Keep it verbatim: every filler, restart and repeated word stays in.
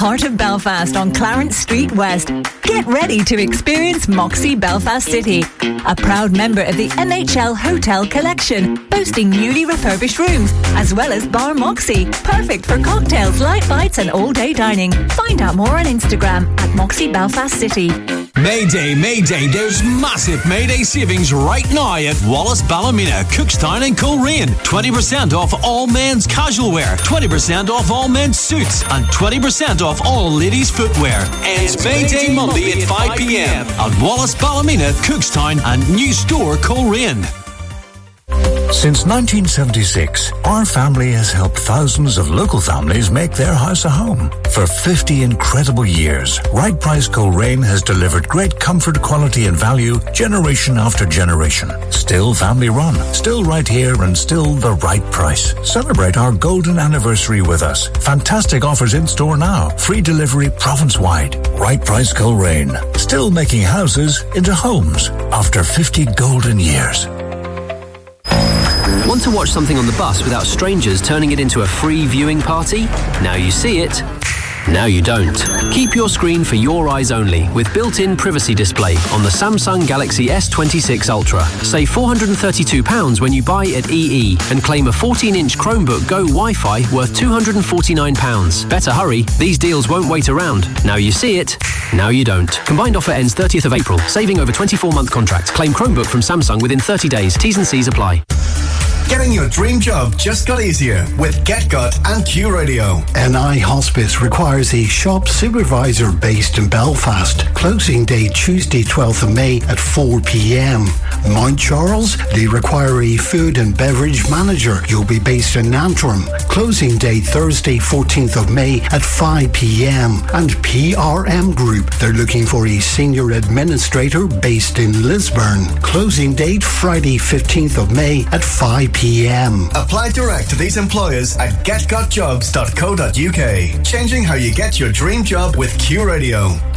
heart of Belfast on Clarence Street West. Get ready to experience Moxie Belfast City, a proud member of the M H L Hotel Collection, boasting newly refurbished rooms, as well as Bar Moxie, perfect for cocktails, light bites and all-day dining. Find out more on Instagram at Moxie Belfast City. Mayday, Mayday, there's massive Mayday savings right now at Wallace Ballymena, Cookstown and Coleraine. twenty percent off all men's casual wear, twenty percent off all men's suits, and twenty percent off all ladies' footwear. Ends Mayday, Mayday Monday at five p.m. at Wallace Ballymena, Cookstown and new store Coleraine. Since nineteen seventy-six, our family has helped thousands of local families make their house a home. For fifty incredible years, Right Price Coleraine has delivered great comfort, quality and value generation after generation. Still family run, still right here and still the right price. Celebrate our golden anniversary with us. Fantastic offers in store now. Free delivery province-wide. Right Price Coleraine. Still making houses into homes after fifty golden years. Want to watch something on the bus without strangers turning it into a free viewing party? Now you see it. Now you don't. Keep your screen for your eyes only with built-in privacy display on the Samsung Galaxy S twenty-six Ultra. Save four hundred thirty-two pounds when you buy at E E and claim a fourteen-inch Chromebook Go Wi-Fi worth two hundred forty-nine pounds. Better hurry, these deals won't wait around. Now you see it. Now you don't. Combined offer ends thirtieth of April. Saving over twenty-four month contract. Claim Chromebook from Samsung within thirty days. T's and C's apply. Getting your dream job just got easier with GetGut and Q Radio. N I Hospice requires a shop supervisor based in Belfast. Closing date Tuesday twelfth of May at four p.m. Mount Charles, they require a food and beverage manager. You'll be based in Antrim. Closing date Thursday fourteenth of May at five p.m. And P R M Group, they're looking for a senior administrator based in Lisburn. Closing date Friday fifteenth of May at five p.m. Apply direct to these employers at get gut jobs dot co dot uk. Changing how you get your dream job with Q Radio.